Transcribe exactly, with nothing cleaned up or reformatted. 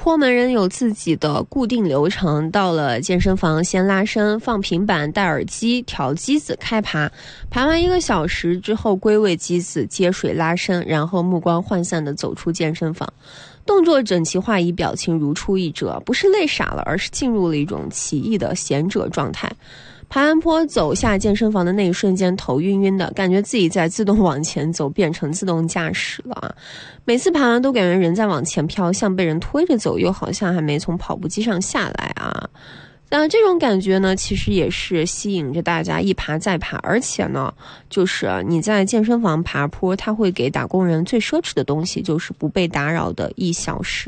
坡门人有自己的固定流程，到了健身房先拉伸，放平板，戴耳机，调机子，开爬。爬完一个小时之后归位机子，接水拉伸，然后目光涣散地走出健身房。动作整齐划一，表情如出一辙，不是累傻了，而是进入了一种奇异的贤者状态。爬完坡走下健身房的那一瞬间，头晕晕的，感觉自己在自动往前走，变成自动驾驶了。每次爬完都感觉人在往前飘，像被人推着走，又好像还没从跑步机上下来啊。那这种感觉呢，其实也是吸引着大家一爬再爬，而且呢，就是你在健身房爬坡，它会给打工人最奢侈的东西，就是不被打扰的一小时。